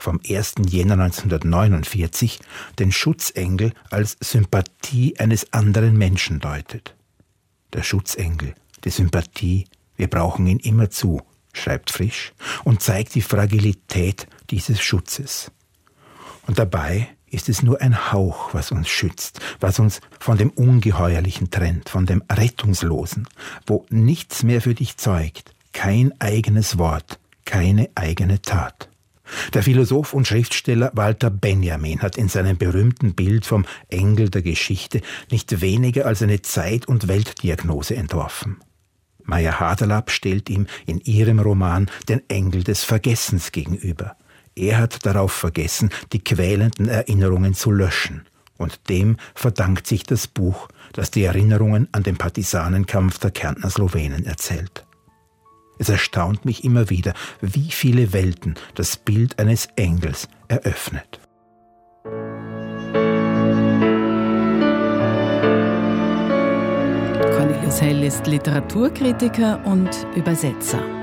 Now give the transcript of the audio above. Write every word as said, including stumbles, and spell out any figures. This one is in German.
vom ersten Jänner neunzehnhundertneunundvierzig den Schutzengel als Sympathie eines anderen Menschen deutet. Der Schutzengel, die Sympathie, wir brauchen ihn immerzu, schreibt Frisch und zeigt die Fragilität dieses Schutzes. Und dabei ist es nur ein Hauch, was uns schützt, was uns von dem Ungeheuerlichen trennt, von dem Rettungslosen, wo nichts mehr für dich zeugt, kein eigenes Wort, keine eigene Tat. Der Philosoph und Schriftsteller Walter Benjamin hat in seinem berühmten Bild vom Engel der Geschichte nicht weniger als eine Zeit- und Weltdiagnose entworfen. Maya Haderlap stellt ihm in ihrem Roman den Engel des Vergessens gegenüber. Er hat darauf vergessen, die quälenden Erinnerungen zu löschen. Und dem verdankt sich das Buch, das die Erinnerungen an den Partisanenkampf der Kärntner Slowenen erzählt. Es erstaunt mich immer wieder, wie viele Welten das Bild eines Engels eröffnet. Cornelius Hell ist Literaturkritiker und Übersetzer.